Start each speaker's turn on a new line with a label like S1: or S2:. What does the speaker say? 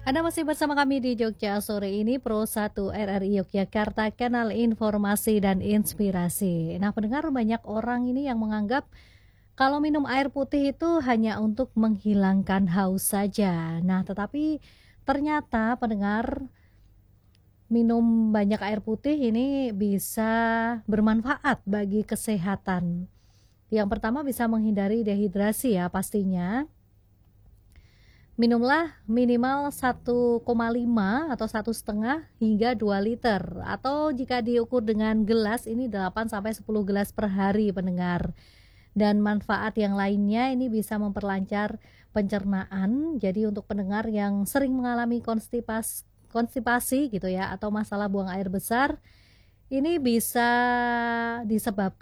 S1: Anda masih bersama kami di Jogja sore ini, Pro 1 RRI Yogyakarta, Kanal Informasi dan Inspirasi. Nah, pendengar, banyak orang ini yang menganggap kalau minum air putih itu hanya untuk menghilangkan haus saja. Nah, tetapi ternyata pendengar, minum banyak air putih ini bisa bermanfaat bagi kesehatan. Yang pertama, bisa menghindari dehidrasi ya pastinya. Minumlah minimal 1,5 atau 1,5 hingga 2 liter, atau jika diukur dengan gelas ini 8 sampai 10 gelas per hari, pendengar. Dan manfaat yang lainnya ini bisa memperlancar pencernaan. Jadi untuk pendengar yang sering mengalami konstipasi gitu ya, atau masalah buang air besar, ini bisa disebabkan